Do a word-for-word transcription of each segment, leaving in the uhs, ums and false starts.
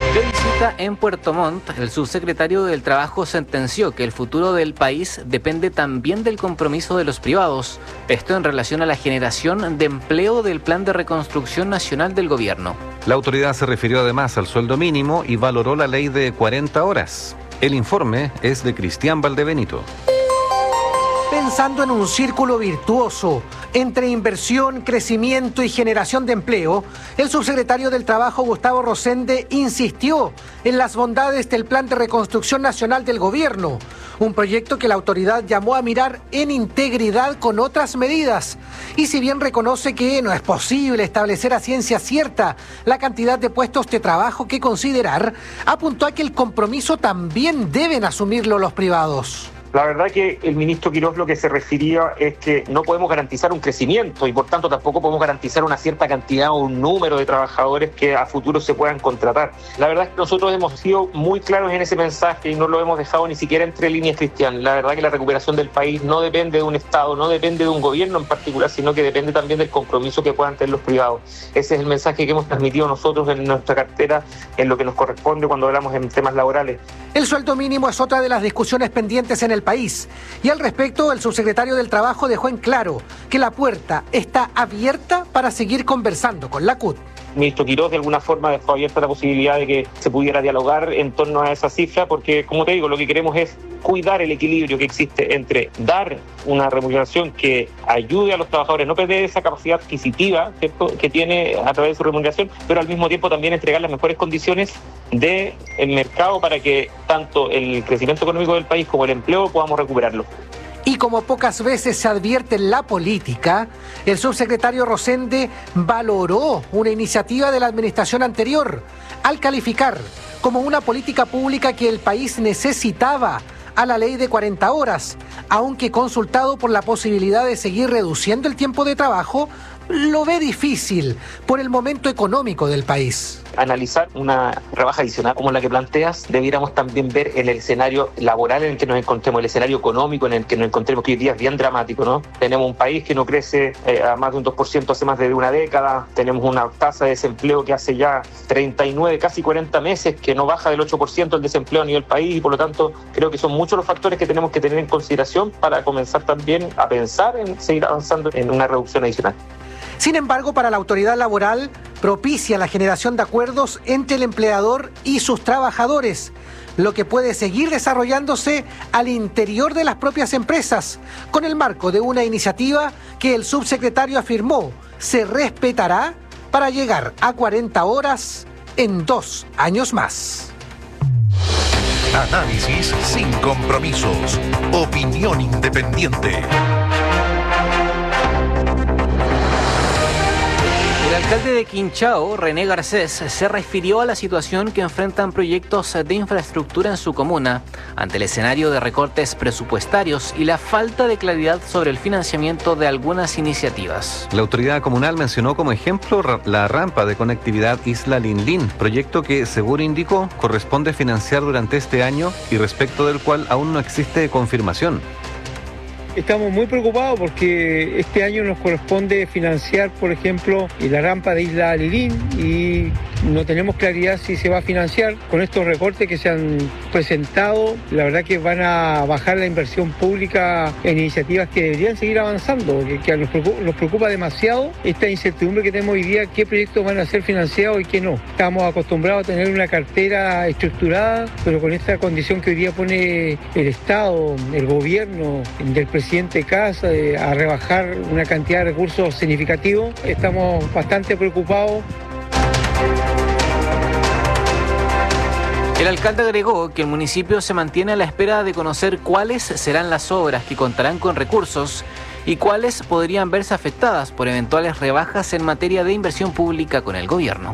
De visita en Puerto Montt, el subsecretario del Trabajo sentenció que el futuro del país depende también del compromiso de los privados. Esto en relación a la generación de empleo del Plan de Reconstrucción Nacional del Gobierno. La autoridad se refirió además al sueldo mínimo y valoró la ley de cuarenta horas. El informe es de Cristian Valdebenito. Pensando en un círculo virtuoso entre inversión, crecimiento y generación de empleo, el subsecretario del Trabajo, Gustavo Rosende, insistió en las bondades del Plan de Reconstrucción Nacional del Gobierno, un proyecto que la autoridad llamó a mirar en integridad con otras medidas. Y si bien reconoce que no es posible establecer a ciencia cierta la cantidad de puestos de trabajo que considerar, apuntó a que el compromiso también deben asumirlo los privados. La verdad que el ministro Quirós lo que se refería es que no podemos garantizar un crecimiento y por tanto tampoco podemos garantizar una cierta cantidad o un número de trabajadores que a futuro se puedan contratar. La verdad es que nosotros hemos sido muy claros en ese mensaje y no lo hemos dejado ni siquiera entre líneas, Cristian. La verdad que la recuperación del país no depende de un Estado, no depende de un gobierno en particular, sino que depende también del compromiso que puedan tener los privados. Ese es el mensaje que hemos transmitido nosotros en nuestra cartera, en lo que nos corresponde cuando hablamos en temas laborales. El sueldo mínimo es otra de las discusiones pendientes en el país. Y al respecto, el subsecretario del Trabajo dejó en claro que la puerta está abierta para seguir conversando con la C U T. El ministro Quirós de alguna forma dejó abierta la posibilidad de que se pudiera dialogar en torno a esa cifra, porque como te digo, lo que queremos es cuidar el equilibrio que existe entre dar una remuneración que ayude a los trabajadores, no perder esa capacidad adquisitiva, ¿cierto?, que tiene a través de su remuneración, pero al mismo tiempo también entregar las mejores condiciones del mercado para que tanto el crecimiento económico del país como el empleo podamos recuperarlo. Y como pocas veces se advierte en la política, el subsecretario Rosende valoró una iniciativa de la administración anterior al calificar como una política pública que el país necesitaba a la ley de cuarenta horas, aunque consultado por la posibilidad de seguir reduciendo el tiempo de trabajo, lo ve difícil por el momento económico del país. Analizar una rebaja adicional como la que planteas, debiéramos también ver el escenario laboral en el que nos encontremos, el escenario económico en el que nos encontremos, que hoy día es bien dramático, ¿no? Tenemos un país que no crece eh, a más de un dos por ciento hace más de una década, tenemos una tasa de desempleo que hace ya treinta y nueve, casi cuarenta meses, que no baja del ocho por ciento el desempleo a nivel país, y por lo tanto creo que son muchos los factores que tenemos que tener en consideración para comenzar también a pensar en seguir avanzando en una reducción adicional. Sin embargo, para la autoridad laboral, propicia la generación de acuerdos entre el empleador y sus trabajadores, lo que puede seguir desarrollándose al interior de las propias empresas, con el marco de una iniciativa que el subsecretario afirmó se respetará para llegar a cuarenta horas en dos años más. Análisis sin compromisos. Opinión independiente. El alcalde de Quinchao, René Garcés, se refirió a la situación que enfrentan proyectos de infraestructura en su comuna ante el escenario de recortes presupuestarios y la falta de claridad sobre el financiamiento de algunas iniciativas. La autoridad comunal mencionó como ejemplo la rampa de conectividad Isla Linlin, proyecto que, según indicó, corresponde financiar durante este año y respecto del cual aún no existe confirmación. Estamos muy preocupados porque este año nos corresponde financiar, por ejemplo, la rampa de Isla Lilín y no tenemos claridad si se va a financiar. Con estos recortes que se han presentado, la verdad que van a bajar la inversión pública en iniciativas que deberían seguir avanzando, que, que nos, preocupa, nos preocupa demasiado esta incertidumbre que tenemos hoy día, qué proyectos van a ser financiados y qué no. Estamos acostumbrados a tener una cartera estructurada, pero con esta condición que hoy día pone el Estado, el gobierno, del presidente Kast, eh, a rebajar una cantidad de recursos significativos, estamos bastante preocupados. El alcalde agregó que el municipio se mantiene a la espera de conocer cuáles serán las obras que contarán con recursos y cuáles podrían verse afectadas por eventuales rebajas en materia de inversión pública con el gobierno.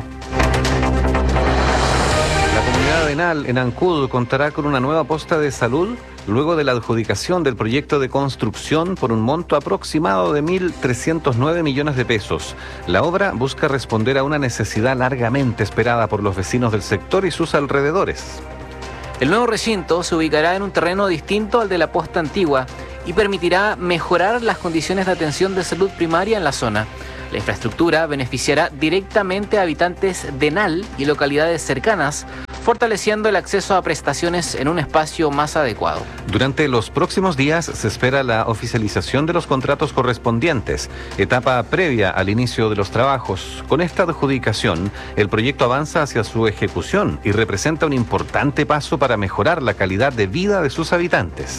La comunidad de Enal, en Ancud, contará con una nueva posta de salud luego de la adjudicación del proyecto de construcción por un monto aproximado de mil trescientos nueve millones de pesos. La obra busca responder a una necesidad largamente esperada por los vecinos del sector y sus alrededores. El nuevo recinto se ubicará en un terreno distinto al de la posta antigua y permitirá mejorar las condiciones de atención de salud primaria en la zona. La infraestructura beneficiará directamente a habitantes de Enal y localidades cercanas, fortaleciendo el acceso a prestaciones en un espacio más adecuado. Durante los próximos días se espera la oficialización de los contratos correspondientes, etapa previa al inicio de los trabajos. Con esta adjudicación, el proyecto avanza hacia su ejecución y representa un importante paso para mejorar la calidad de vida de sus habitantes.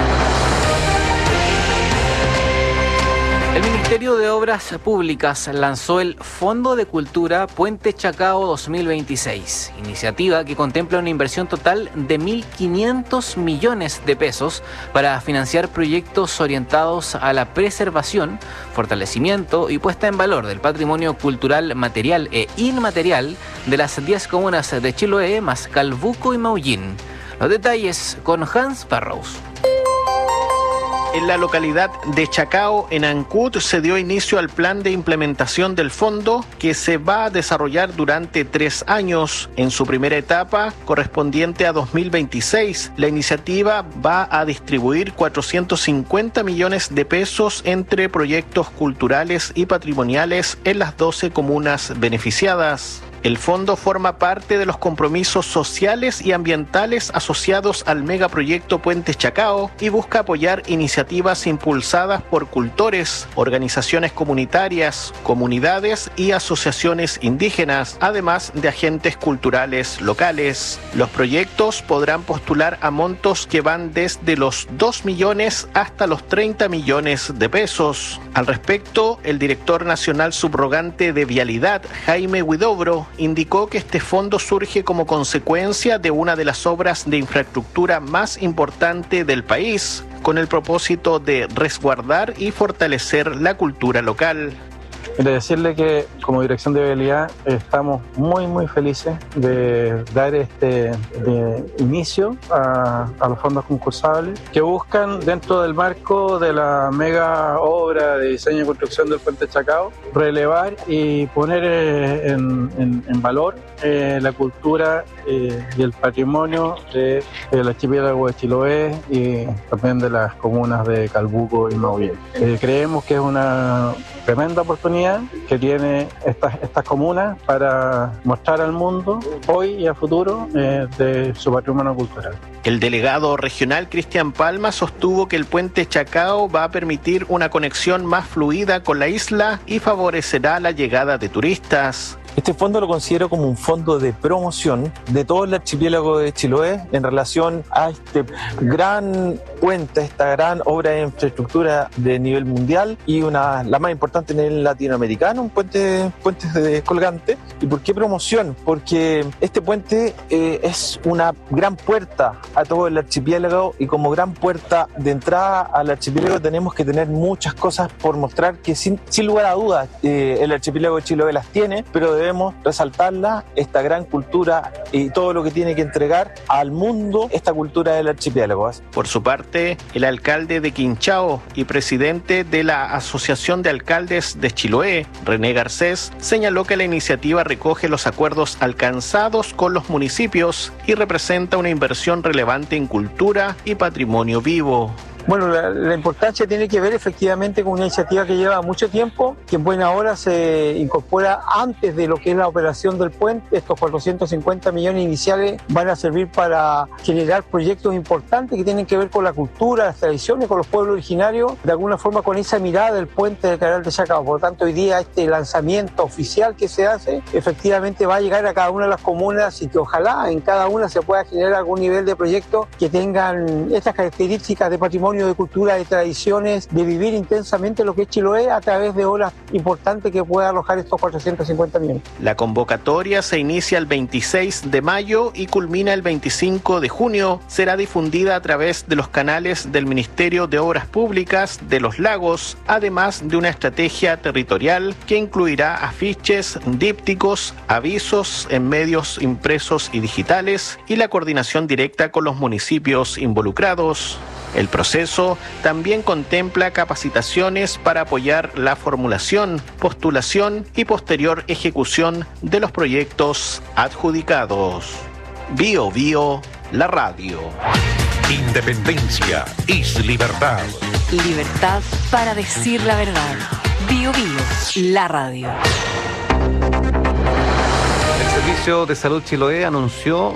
El Ministerio de Obras Públicas lanzó el Fondo de Cultura Puente Chacao dos mil veintiséis, iniciativa que contempla una inversión total de mil quinientos millones de pesos para financiar proyectos orientados a la preservación, fortalecimiento y puesta en valor del patrimonio cultural material e inmaterial de las diez comunas de Chiloé, más Calbuco y Maullín. Los detalles con Hans Parrous. En la localidad de Chacao, en Ancud, se dio inicio al plan de implementación del fondo que se va a desarrollar durante tres años. En su primera etapa, correspondiente a dos mil veintiséis, la iniciativa va a distribuir cuatrocientos cincuenta millones de pesos entre proyectos culturales y patrimoniales en las doce comunas beneficiadas. El fondo forma parte de los compromisos sociales y ambientales asociados al megaproyecto Puente Chacao y busca apoyar iniciativas impulsadas por cultores, organizaciones comunitarias, comunidades y asociaciones indígenas, además de agentes culturales locales. Los proyectos podrán postular a montos que van desde los dos millones hasta los treinta millones de pesos. Al respecto, el director nacional subrogante de Vialidad, Jaime Huidobro, indicó que este fondo surge como consecuencia de una de las obras de infraestructura más importante del país, con el propósito de resguardar y fortalecer la cultura local. Quiero decirle que como Dirección de Vialidad estamos muy muy felices de dar este de inicio a, a los fondos concursables que buscan, dentro del marco de la mega obra de diseño y construcción del Puente Chacao, relevar y poner eh, en, en, en valor eh, la cultura eh, y el patrimonio del de, archipiélago de Chiloé y también de las comunas de Calbuco y Maullín. Eh, creemos que es una tremenda oportunidad que tiene estas, estas comunas para mostrar al mundo hoy y a futuro eh, de su patrimonio cultural. El delegado regional Cristian Palma sostuvo que el Puente Chacao va a permitir una conexión más fluida con la isla y favorecerá la llegada de turistas. Este fondo lo considero como un fondo de promoción de todo el archipiélago de Chiloé en relación a este gran puente, esta gran obra de infraestructura de nivel mundial y una la más importante en el latinoamericano, un puente, puente de colgante. ¿Y por qué promoción? Porque este puente eh, es una gran puerta a todo el archipiélago y como gran puerta de entrada al archipiélago tenemos que tener muchas cosas por mostrar que sin, sin lugar a dudas eh, el archipiélago de Chiloé las tiene, pero debemos Debemos resaltarla, esta gran cultura y todo lo que tiene que entregar al mundo esta cultura del archipiélago. Por su parte, el alcalde de Quinchao y presidente de la Asociación de Alcaldes de Chiloé, René Garcés, señaló que la iniciativa recoge los acuerdos alcanzados con los municipios y representa una inversión relevante en cultura y patrimonio vivo. Bueno, la, la importancia tiene que ver efectivamente con una iniciativa que lleva mucho tiempo, que en buena hora se incorpora antes de lo que es la operación del puente. Estos cuatrocientos cincuenta millones iniciales van a servir para generar proyectos importantes que tienen que ver con la cultura, las tradiciones, con los pueblos originarios, de alguna forma con esa mirada del puente del Canal de Chacao. Por lo tanto, hoy día este lanzamiento oficial que se hace efectivamente va a llegar a cada una de las comunas y que ojalá en cada una se pueda generar algún nivel de proyectos que tengan estas características de patrimonio, de cultura, de tradiciones, de vivir intensamente lo que es Chiloé a través de obras importantes que pueda alojar estos cuatrocientos cincuenta millones. La convocatoria se inicia el veintiséis de mayo y culmina el veinticinco de junio. Será difundida a través de los canales del Ministerio de Obras Públicas de Los Lagos, además de una estrategia territorial que incluirá afiches, dípticos, avisos en medios impresos y digitales y la coordinación directa con los municipios involucrados. El proceso también contempla capacitaciones para apoyar la formulación, postulación y posterior ejecución de los proyectos adjudicados. Bio Bio, la radio. Independencia es libertad. Libertad para decir la verdad. Bio Bio, la radio. El Servicio de Salud Chiloé anunció